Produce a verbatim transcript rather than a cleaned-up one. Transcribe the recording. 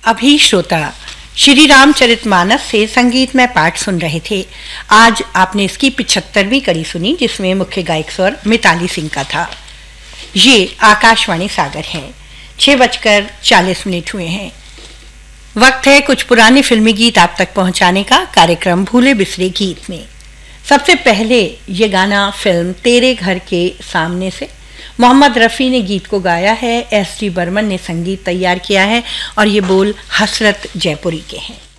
अभी श्रोता श्री रामचरितमानस से संगीतमय पाठ सुन रहे थे। आज आपने इसकी पिछहत्तरवीं कड़ी सुनी, जिसमें मुख्य गायक स्वर मिताली सिंह का था। ये आकाशवाणी सागर है। छह बजकर चालीस मिनट हुए हैं। वक्त है कुछ पुराने फिल्मी गीत आप तक पहुंचाने का। कार्यक्रम भूले बिसरे गीत में सबसे पहले ये गाना फिल्म तेरे घर के सामने से मोहम्मद रफ़ी ने गीत को गाया है। एस डी बर्मन ने संगीत तैयार किया है और ये बोल हसरत जयपुरी के हैं।